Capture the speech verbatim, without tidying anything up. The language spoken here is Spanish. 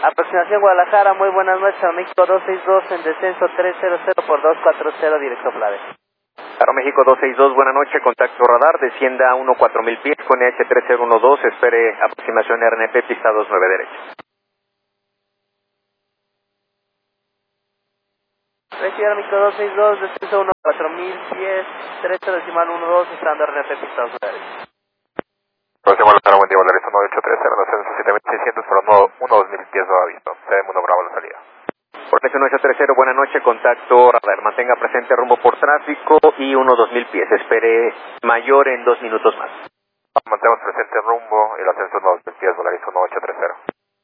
Aproximación Guadalajara, muy buenas noches, Aeroméxico dos seis dos en descenso trescientos por dos cuatro cero, directo Flave. Aeroméxico dos seis dos, buena noche, contacto radar, descienda a uno cuatro mil pies con E H tres cero uno dos, espere aproximación R N P, pista dos nueve derecha. Recibe Aeroméxico dos seis dos, descenso uno cuatro mil pies, trece decimal uno dos, estando R N P, pista dos nueve derecha. Próximo a buen día, Volaris uno ocho tres cero, descenso siete mil seiscientos, por uno dos mil pies no aviso, C M uno Bravo la salida. Cortesía uno ocho tres cero, buena noche, contacto radar, mantenga presente rumbo por tráfico y uno dos mil pies, espere mayor en dos minutos más. Mantengamos presente rumbo, el ascenso uno dos mil pies, Volaris uno ocho tres cero.